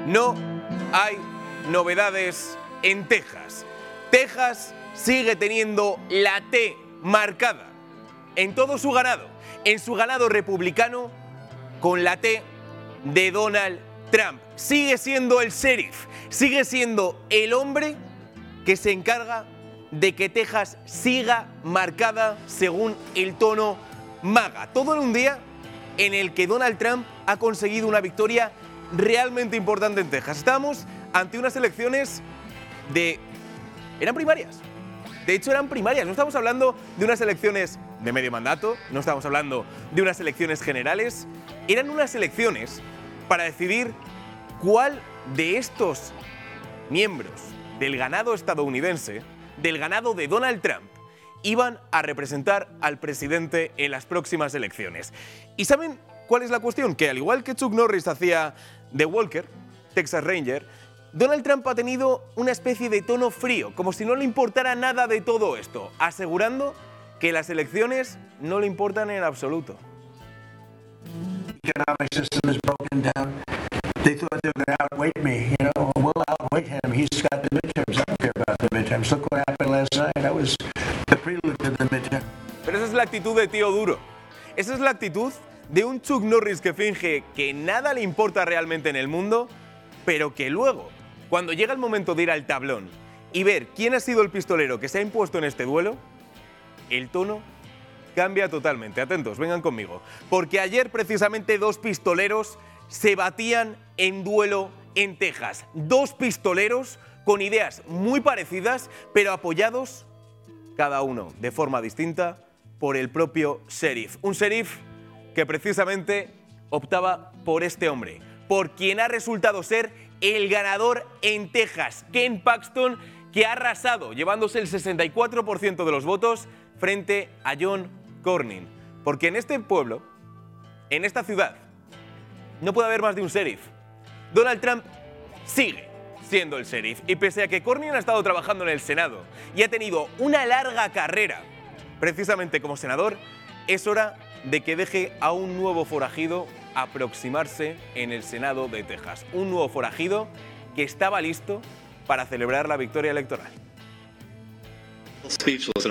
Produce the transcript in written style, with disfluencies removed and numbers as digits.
No hay novedades en Texas. Texas sigue teniendo la T marcada en todo su ganado, en su ganado republicano, con la T de Donald Trump. Sigue siendo el sheriff, sigue siendo el hombre que se encarga de que Texas siga marcada según el tono MAGA. Todo en un día en el que Donald Trump ha conseguido una victoria realmente importante en Texas. Estamos ante unas elecciones eran primarias. De hecho, eran primarias. No estamos hablando de unas elecciones de medio mandato, no estamos hablando de unas elecciones generales. Eran unas elecciones para decidir cuál de estos miembros del ganado estadounidense, del ganado de Donald Trump, iban a representar al presidente en las próximas elecciones. ¿Y saben cuál es la cuestión? Que al igual que Chuck Norris hacía de Walker, Texas Ranger, Donald Trump ha tenido una especie de tono frío, como si no le importara nada de todo esto, asegurando que las elecciones no le importan en absoluto. Economic system is broken down. They thought they were going to outweight me. You know, we'll outweight him. He's got the midterms. I don't care about the midterms. Look what happened last night. That was the prelude to the midterm. Pero esa es la actitud de tío duro. Esa es la actitud de un Chuck Norris que finge que nada le importa realmente en el mundo, pero que luego, cuando llega el momento de ir al tablón y ver quién ha sido el pistolero que se ha impuesto en este duelo, el tono cambia totalmente. Atentos, vengan conmigo. Porque ayer precisamente dos pistoleros se batían en duelo en Texas. Dos pistoleros con ideas muy parecidas, pero apoyados cada uno de forma distinta por el propio sheriff. Un sheriff que precisamente optaba por este hombre, por quien ha resultado ser el ganador en Texas, Ken Paxton, que ha arrasado, llevándose el 64% de los votos frente a John Cornyn. Porque en este pueblo, en esta ciudad, no puede haber más de un sheriff. Donald Trump sigue siendo el sheriff. Y pese a que Cornyn ha estado trabajando en el Senado y ha tenido una larga carrera precisamente como senador, es hora de que deje a un nuevo forajido aproximarse en el Senado de Texas. Un nuevo forajido que estaba listo para celebrar la victoria electoral.